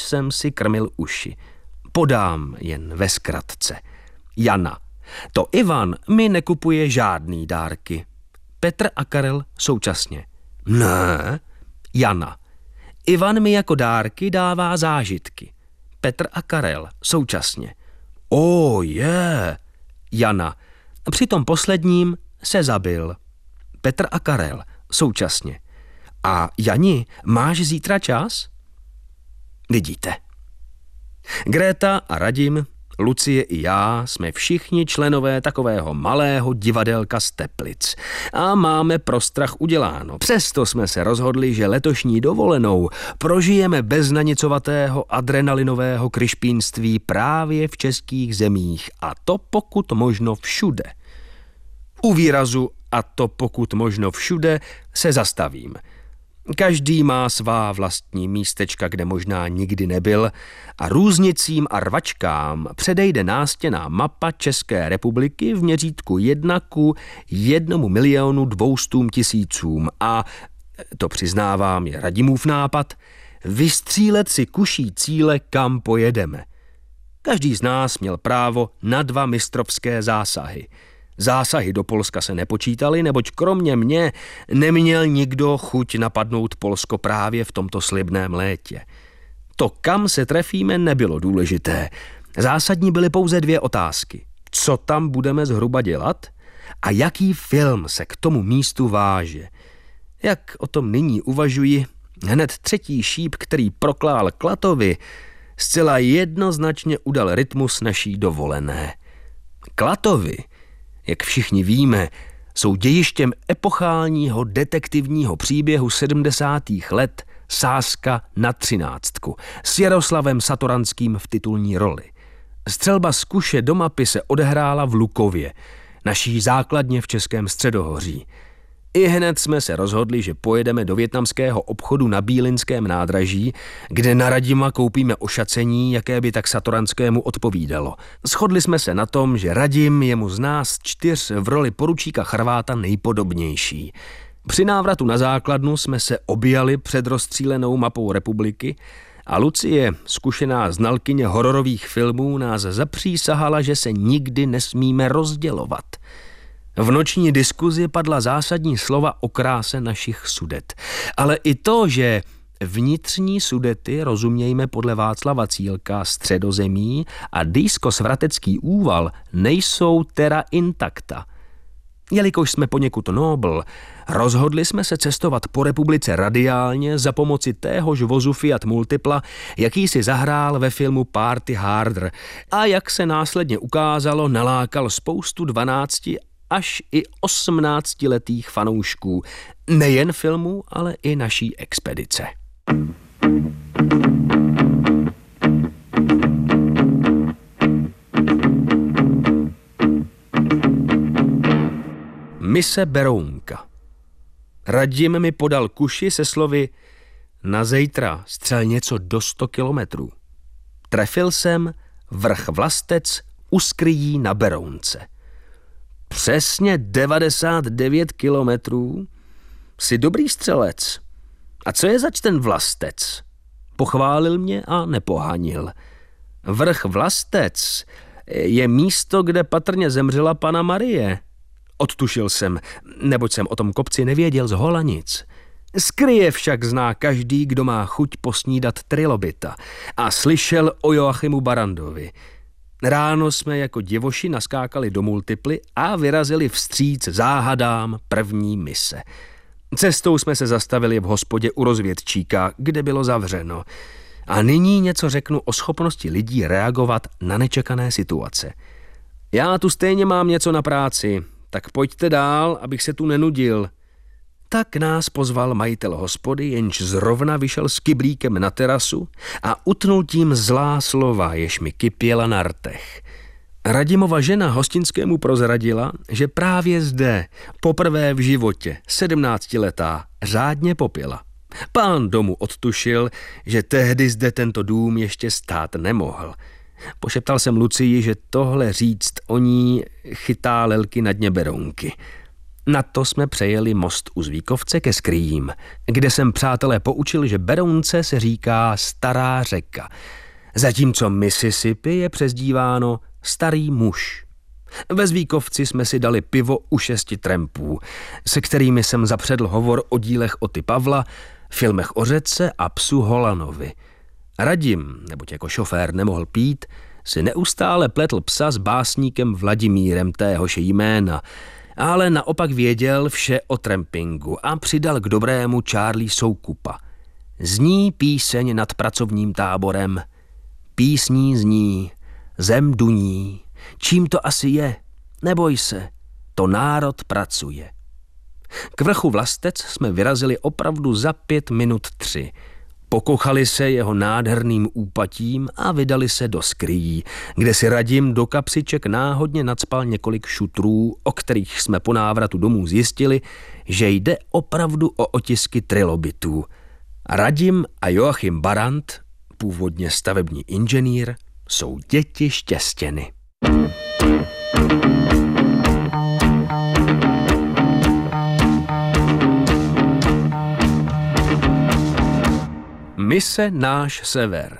jsem si krmil uši. Podám jen ve zkratce. Jana. To Ivan mi nekupuje žádný dárky. Petr a Karel současně. Ne. Jana. Ivan mi jako dárky dává zážitky. Petr a Karel současně. Jana. Při tom posledním se zabil. Petr a Karel současně. A Jani, máš zítra čas? Vidíte. Gréta a Radim, Lucie i já jsme všichni členové takového malého divadelka z Teplic a máme pro strach uděláno. Přesto jsme se rozhodli, že letošní dovolenou prožijeme bez nanicovatého adrenalinového kryšpínství právě v českých zemích, a to pokud možno všude. U výrazu "a to pokud možno všude" se zastavím. Každý má svá vlastní místečka, kde možná nikdy nebyl, a různicím a rvačkám předejde nástěnná mapa České republiky v měřítku 1:1,200,000 a, to přiznávám, je Radimův nápad, vystřílet si kuší cíle, kam pojedeme. Každý z nás měl právo na 2 mistrovské zásahy. Zásahy do Polska se nepočítaly, neboť kromě mě neměl nikdo chuť napadnout Polsko právě v tomto slibném létě. To, kam se trefíme, nebylo důležité. Zásadní byly pouze 2 otázky. Co tam budeme zhruba dělat a jaký film se k tomu místu váže. Jak o tom nyní uvažuji, hned 3. šíp, který proklál Klatovi, zcela jednoznačně udal rytmus naší dovolené. Klatovy, jak všichni víme, jsou dějištěm epochálního detektivního příběhu 70. let Sázka na 13 s Jaroslavem Satoranským v titulní roli. Střelba z kuše do mapy se odehrála v Lukově, naší základně v Českém středohoří. I hned jsme se rozhodli, že pojedeme do vietnamského obchodu na Bílinském nádraží, kde na Radima koupíme ošacení, jaké by tak Satoranskému odpovídalo. Shodli jsme se na tom, že Radim je mu z nás 4 v roli poručíka Charváta nejpodobnější. Při návratu na základnu jsme se objali před rozstřílenou mapou republiky a Lucie, zkušená znalkyně hororových filmů, nás zapřísahala, že se nikdy nesmíme rozdělovat. V noční diskuzi padla zásadní slova o kráse našich Sudet. Ale i to, že vnitřní Sudety, rozumějme podle Václava Cílka, Středozemí a Dýsko-Svratecký úval, nejsou terra intacta. Jelikož jsme poněkud nobl, rozhodli jsme se cestovat po republice radiálně za pomoci téhož vozu Fiat Multipla, jaký si zahrál ve filmu Party Harder a jak se následně ukázalo, nalákal spoustu 12 až i 18letých fanoušků, nejen filmu, ale i naší expedice. Mise Berounka. Radim mi podal kuši se slovy: na zítra střel něco do 100 kilometrů. Trefil jsem vrch Vlastec u Skryjí na Berounce. Přesně 99 kilometrů? Jsi dobrý střelec. A co je zač ten Vlastec? Pochválil mě a nepohanil. Vrch Vlastec je místo, kde patrně zemřela Panna Marie. Odtušil jsem, neboť jsem o tom kopci nevěděl zhola nic. Skryje však zná každý, kdo má chuť posnídat trilobita a slyšel o Joachimu Barandovi. Ráno jsme jako děvoši naskákali do Multiply a vyrazili vstříc záhadám první mise. Cestou jsme se zastavili v hospodě u rozvědčíka, kde bylo zavřeno. A nyní něco řeknu o schopnosti lidí reagovat na nečekané situace. Já tu stejně mám něco na práci, tak pojďte dál, abych se tu nenudil. Tak nás pozval majitel hospody, jenž zrovna vyšel s kyblíkem na terasu a utnul tím zlá slova, jež mi kypěla na rtech. Radimova žena hostinskému prozradila, že právě zde, poprvé v životě, 17letá, řádně popila. Pán domu odtušil, že tehdy zde tento dům ještě stát nemohl. Pošeptal jsem Lucii, že tohle říct o ní chytá lelky na dně Berounky. Na to jsme přejeli most u Zvíkovce ke Skryjím, kde jsem přátelé poučil, že Berounce se říká Stará řeka, zatímco Mississippi je přezdíváno Starý muž. Ve Zvíkovci jsme si dali pivo u 6 trampů, se kterými jsem zapředl hovor o dílech Oty Pavla, filmech o řece a psu Holanovi. Radim, neboť jako šofér nemohl pít, si neustále pletl psa s básníkem Vladimírem téhož jména, ale naopak věděl vše o trampingu a přidal k dobrému Charlie Soukupa. Zní píseň nad pracovním táborem, písní zní, zem duní, čím to asi je, neboj se, to národ pracuje. K vrchu Vlastec jsme vyrazili opravdu za 5 minut 3. Pokochali se jeho nádherným úpatím a vydali se do Skryjí, kde si Radim do kapsiček náhodně nacpal několik šutrů, o kterých jsme po návratu domů zjistili, že jde opravdu o otisky trilobitů. Radim a Joachim Barant, původně stavební inženýr, jsou děti Štěstěny. Mise Náš sever.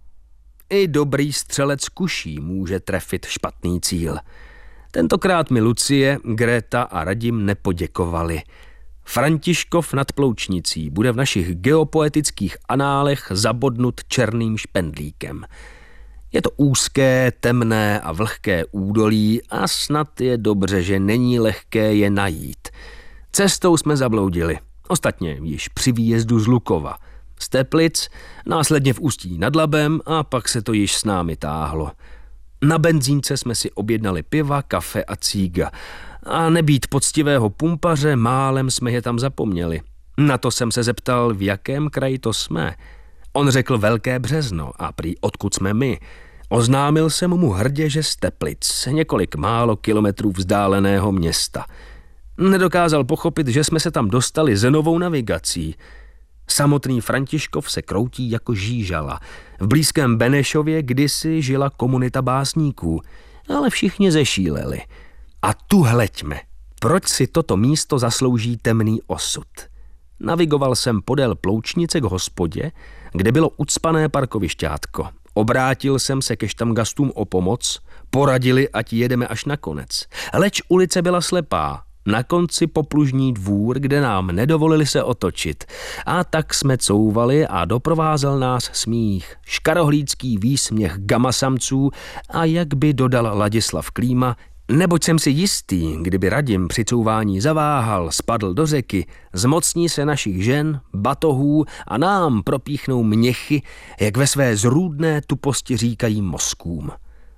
I dobrý střelec kuší může trefit špatný cíl. Tentokrát mi Lucie, Greta a Radim nepoděkovali. Františkov nad Ploučnicí bude v našich geopoetických análech zabodnut černým špendlíkem. Je to úzké, temné a vlhké údolí a snad je dobře, že není lehké je najít. Cestou jsme zabloudili, ostatně již při výjezdu z Lukova, z Teplic, následně v Ústí nad Labem a pak se to již s námi táhlo. Na benzínce jsme si objednali piva, kafe a cíga. A nebýt poctivého pumpaře, málem jsme je tam zapomněli. Na to jsem se zeptal, v jakém kraji to jsme. On řekl Velké Březno a prý odkud jsme my. Oznámil jsem mu hrdě, že z Teplic, několik málo kilometrů vzdáleného města. Nedokázal pochopit, že jsme se tam dostali s novou navigací. Samotný Františkov se kroutí jako žížala. V blízkém Benešově kdysi žila komunita básníků, ale všichni zešíleli. A tu hleďme, proč si toto místo zaslouží temný osud. Navigoval jsem podél Ploučnice k hospodě, kde bylo ucpané parkovišťátko. Obrátil jsem se ke štamgastům o pomoc, poradili, ať jedeme až na konec. Leč ulice byla slepá. Na konci poplužní dvůr, kde nám nedovolili se otočit. A tak jsme couvali a doprovázel nás smích, škarohlídský výsměch gamasamců a jak by dodal Ladislav Klíma, neboť jsem si jistý, kdyby Radim při couvání zaváhal, spadl do řeky, zmocní se našich žen, batohů a nám propíchnou měchy, jak ve své zrůdné tuposti říkají mozkům.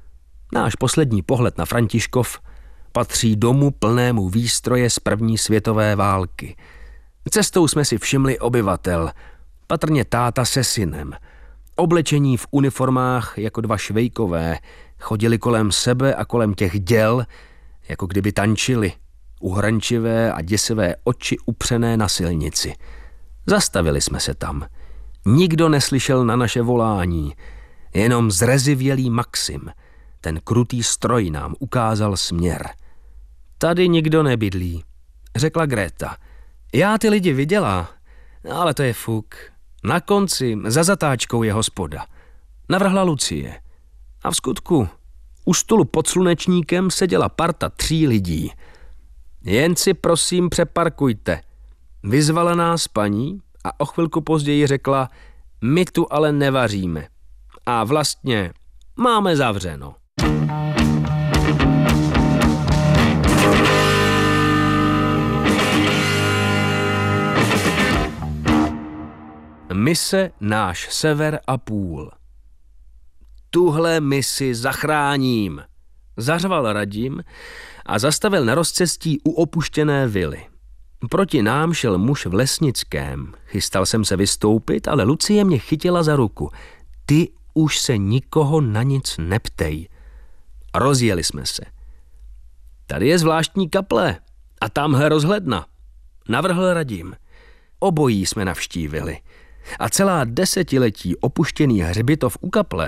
Náš poslední pohled na Františkov patří domu plnému výstroje z první světové války. Cestou jsme si všimli obyvatel, patrně táta se synem. Oblečení v uniformách jako 2 švejkové, chodili kolem sebe a kolem těch děl, jako kdyby tančili, uhrančivé a děsivé oči upřené na silnici. Zastavili jsme se tam. Nikdo neslyšel na naše volání, jenom zrezivělý Maxim. Ten krutý stroj nám ukázal směr. Tady nikdo nebydlí, řekla Greta. Já ty lidi viděla, ale to je fuk. Na konci, za zatáčkou je hospoda. Navrhla Lucie. A v skutku, u stolu pod slunečníkem seděla parta 3 lidí. Jen si prosím přeparkujte. Vyzvala nás paní a o chvilku později řekla, my tu ale nevaříme. A vlastně máme zavřeno. Mise Náš sever a půl. Tuhle misi zachráním, zařval Radim a zastavil na rozcestí u opuštěné vily. Proti nám šel muž v Lesnickém. Chystal jsem se vystoupit, ale Lucie mě chytila za ruku. Ty už se nikoho na nic neptej. Rozjeli jsme se. Tady je zvláštní kaple a tamhle rozhledna, navrhl Radim. Obojí jsme navštívili. A celá desetiletí opuštěný hřbitov u kaple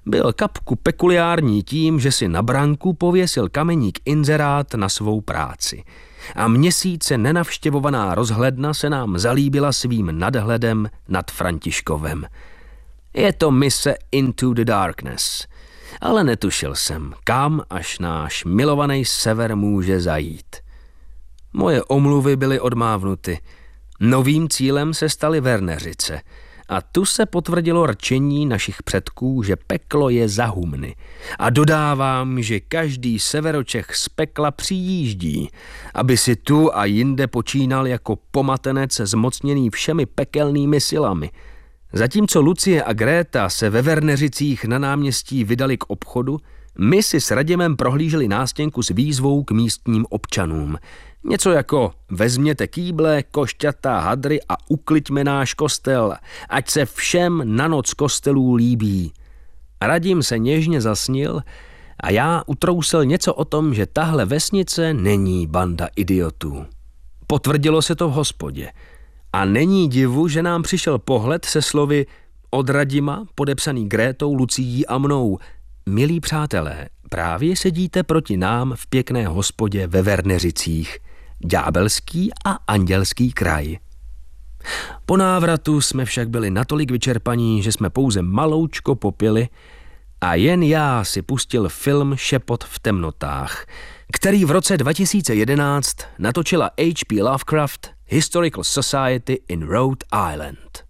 Byl kapku pekuliární tím, že si na branku pověsil kameník inzerát na svou práci. A měsíce nenavštěvovaná rozhledna se nám zalíbila svým nadhledem nad Františkovem. Je to mise Into the Darkness, ale netušil jsem, kam až náš milovaný sever může zajít. Moje omluvy byly odmávnuty. Novým cílem se staly Werneřice a tu se potvrdilo rčení našich předků, že peklo je za humny. A dodávám, že každý severočech z pekla přijíždí, aby si tu a jinde počínal jako pomatenec zmocněný všemi pekelnými silami. Zatímco Lucie a Gréta se ve Werneřicích na náměstí vydali k obchodu, my si s Radimem prohlíželi nástěnku s výzvou k místním občanům. Něco jako vezměte kýble, košťata, hadry a ukliďme náš kostel, ať se všem na noc kostelů líbí. Radim se něžně zasnil a já utrousil něco o tom, že tahle vesnice není banda idiotů. Potvrdilo se to v hospodě. A není divu, že nám přišel pohled se slovy od Radima, podepsaný Grétou, Lucií a mnou. Milí přátelé, právě sedíte proti nám v pěkné hospodě ve Werneřicích. Ďábelský a andělský kraj. Po návratu jsme však byli natolik vyčerpaní, že jsme pouze maloučko popili a jen já si pustil film Šepot v temnotách, který v roce 2011 natočila H.P. Lovecraft Historical Society in Rhode Island.